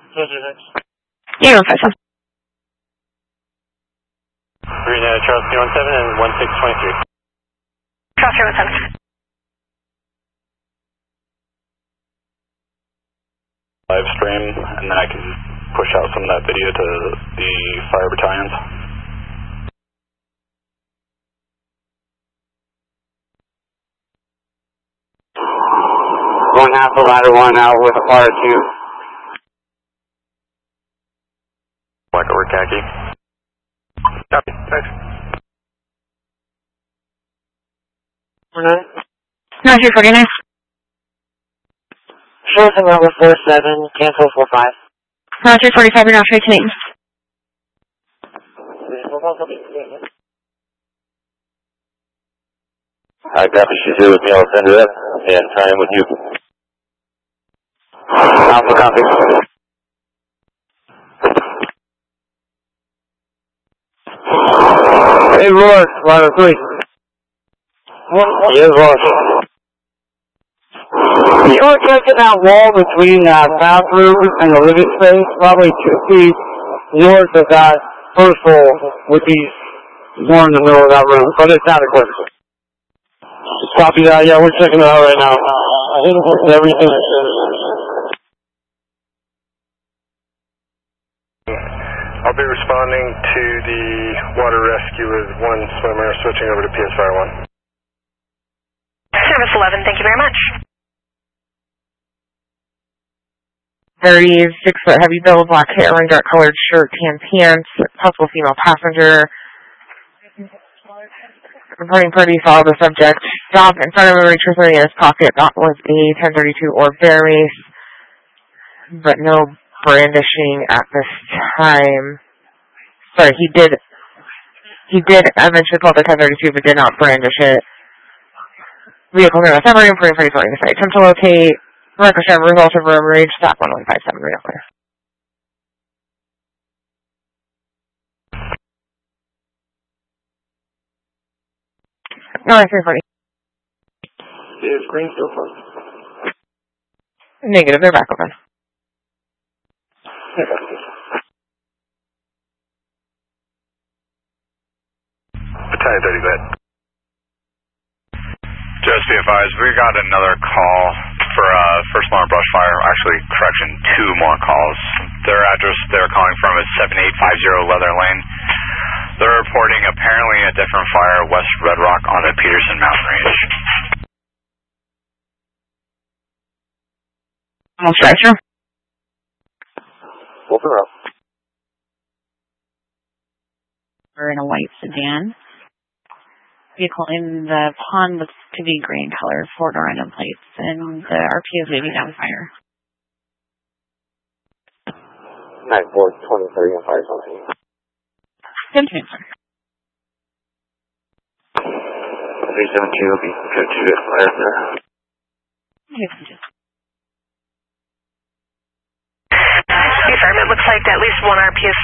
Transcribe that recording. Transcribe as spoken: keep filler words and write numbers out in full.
Yeah, one five seven. Green uh, Charles three one seven and one six two three. Charles three one seven. Live stream, and then I can push out some of that video to the fire battalions. One half of ladder one out with a fire two. Black over khaki. Copy, thanks. nine three forty-nine. Show some number four seven, cancel four five. nine three forty-five, you're now straight to name. I copy, she's here with me, I'll send her up and try in with you. Alpha copy. Hey, Roar, ladder three. Yes, Roar. You're checking that wall between that bathroom and the living space, probably two feet north of that first hole would be more in the middle of that room, but it's adequate. Copy that, yeah, we're checking it out right now. I think it's everything. I'll be responding to the water rescue with one swimmer switching over to P S Fire one. Service eleven, thank you very much. thirty-six foot heavy build, black hair, and dark colored shirt, tan pants, possible female passenger. Reporting pretty solid, the subject stopped in front of him, reached something in his pocket. That was a ten thirty-two or bear mace, but no brandishing at this time. Sorry, he did, he did eventually pull the ten thirty-two, but did not brandish it. Vehicle near the summary, reporting pretty solid in the site. Attempt to locate. Ricochet, result of road rage, stop one one five seven, real clear. No, I three forty. Is green still closed? Negative, they're back open. Battalion thirty bed. Just be advised, we got another call for uh, first alarm brush fire. Actually, correction, two more calls. Their address they're calling from is seven eight five zero Leather Lane. They're reporting apparently a different fire west Red Rock on the Peterson Mountain Range. Almost right, sir. Open up. We're in a white sedan. Vehicle in the pond looks to be gray in color, four door random plates, and the R P is waving down fire. nine four twenty-three on fire something. ten two, sir. three seven two will be good to get fire there. Affirm, it looks like at least one R P is